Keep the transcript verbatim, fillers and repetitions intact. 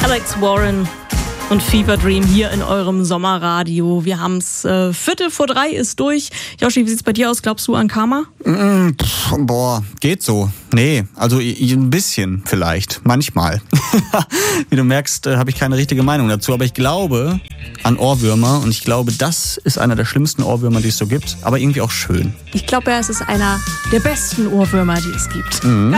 Alex Warren und Fever Dream hier in eurem Sommerradio. Wir haben's, äh, Viertel vor drei ist durch. Joshi, wie sieht's bei dir aus? Glaubst du an Karma? Mm, pff, boah, geht so. Nee, also ein bisschen vielleicht, manchmal. Wie du merkst, äh, habe ich keine richtige Meinung dazu, aber ich glaube an Ohrwürmer und ich glaube, das ist einer der schlimmsten Ohrwürmer, die es so gibt, aber irgendwie auch schön. Ich glaube ja, es ist einer der besten Ohrwürmer, die es gibt. Mhm.